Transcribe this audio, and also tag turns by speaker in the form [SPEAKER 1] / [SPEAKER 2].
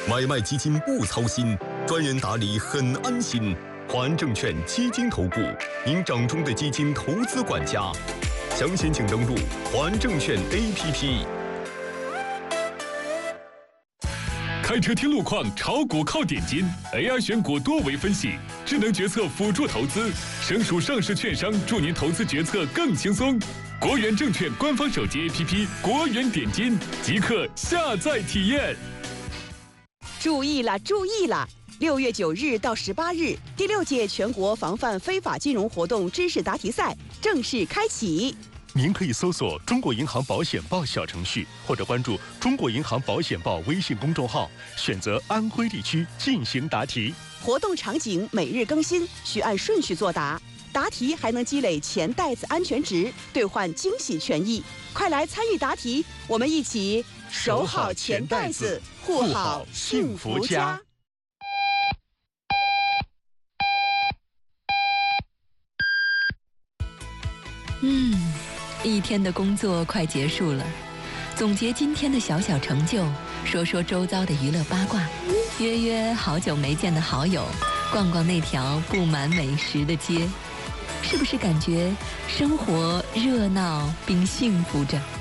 [SPEAKER 1] 买卖基金不操心，专人打理很安心。华安证券基金投顾，您掌中的基金投资管家。详情请登录华安证券 APP。
[SPEAKER 2] 开车听路况，炒股靠点金 ，AI 选股多维分析，智能决策辅助投资，省属上市券商助您投资决策更轻松。国元证券官方手机 APP 国元点金，即刻下载体验。
[SPEAKER 3] 注意了，注意了！6月9日到18日，第6届全国防范非法金融活动知识答题赛正式开启。
[SPEAKER 4] 您可以搜索中国银行保险报小程序，或者关注中国银行保险报微信公众号，选择安徽地区进行答题。
[SPEAKER 3] 活动场景每日更新，需按顺序作答。答题还能积累钱袋子安全值，兑换惊喜权益。快来参与答题，我们一起守好钱袋子，护好幸福家。
[SPEAKER 5] 一天的工作快结束了，总结今天的小小成就，说说周遭的娱乐八卦，约约好久没见的好友，逛逛那条布满美食的街，是不是感觉生活热闹并幸福着？